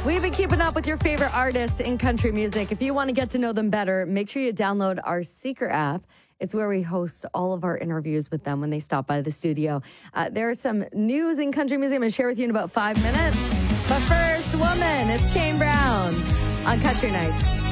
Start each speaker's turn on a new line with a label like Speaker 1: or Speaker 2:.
Speaker 1: We've been keeping up with your favorite artists in country music. If you want to get to know them better, make sure you download our Seeker app. It's where we host all of our interviews with them when they stop by the studio. There are some news in country music I'm going to share with you in about 5 minutes. But first, woman, it's Kane Brown on Country Nights.